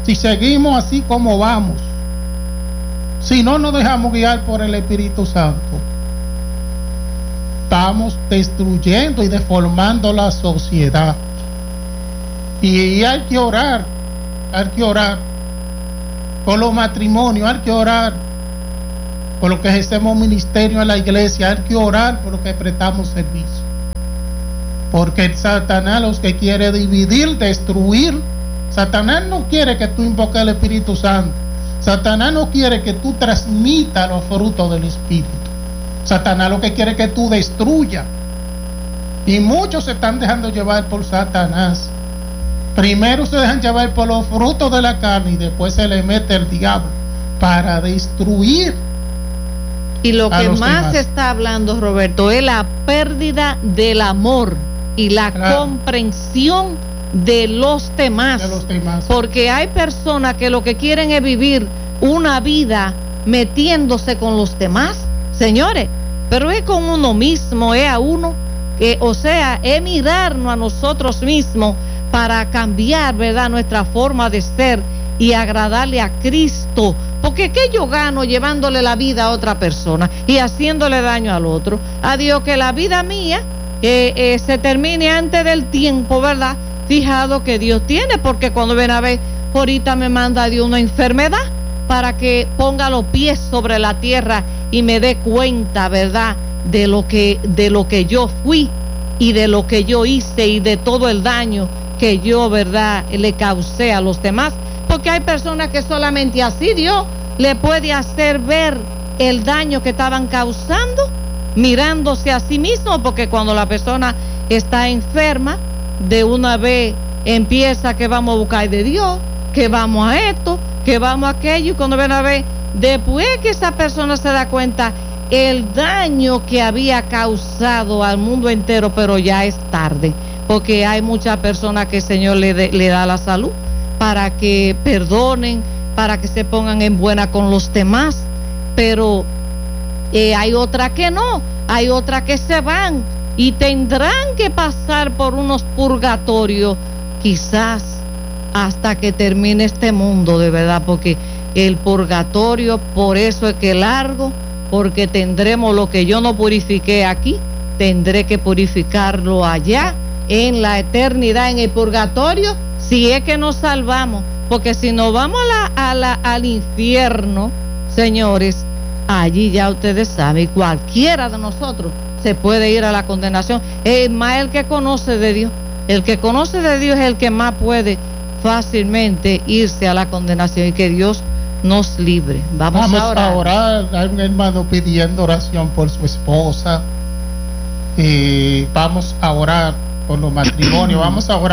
si seguimos así como vamos, si no nos dejamos guiar por el Espíritu Santo, estamos destruyendo y deformando la sociedad. Y hay que orar por los matrimonios, hay que orar por lo que ejercemos ministerio en la iglesia, hay que orar por lo que prestamos servicio, porque el Satanás los que quiere dividir, destruir. Satanás no quiere que tú invoques al Espíritu Santo. Satanás no quiere que tú transmitas los frutos del Espíritu. Satanás lo que quiere es que tú destruyas. Y muchos se están dejando llevar por Satanás. Primero se dejan llevar por los frutos de la carne y después se le mete el diablo para destruir. Y lo que más demás se está hablando, Roberto, es la pérdida del amor y la comprensión de los demás. Porque hay personas que lo que quieren es vivir una vida metiéndose con los demás, señores, pero es con uno mismo, es a uno, o sea, es mirarnos a nosotros mismos para cambiar, ¿verdad?, nuestra forma de ser y agradarle a Cristo. Porque ¿qué yo gano llevándole la vida a otra persona y haciéndole daño al otro? A Dios que la vida mía se termine antes del tiempo, ¿verdad?, fijado que Dios tiene, porque cuando ven a ver, ahorita me manda Dios una enfermedad para que ponga los pies sobre la tierra y me dé cuenta, ¿verdad?, de lo que yo fui y de lo que yo hice y de todo el daño que yo, ¿verdad?, le causé a los demás. Porque hay personas que solamente así Dios le puede hacer ver el daño que estaban causando, mirándose a sí mismo, porque cuando la persona está enferma, de una vez empieza que vamos a buscar de Dios, que vamos a esto, que vamos a aquello, y cuando ven a ver, después que esa persona se da cuenta el daño que había causado al mundo entero, pero ya es tarde, porque hay muchas personas que el Señor le da la salud para que perdonen, para que se pongan en buena con los demás, pero hay otras que no, hay otras que se van y tendrán que pasar por unos purgatorios, quizás hasta que termine este mundo, de verdad, porque el purgatorio, por eso es que es largo, porque tendremos lo que yo no purifiqué aquí, tendré que purificarlo allá, en la eternidad, en el purgatorio, si es que nos salvamos, porque si nos vamos al infierno, señores, allí ya ustedes saben, cualquiera de nosotros se puede ir a la condenación. Es más el que conoce de Dios. El que conoce de Dios es el que más puede fácilmente irse a la condenación, y que Dios nos libre. Vamos a orar. Hay un hermano pidiendo oración por su esposa. Vamos a orar por los matrimonios. Vamos a orar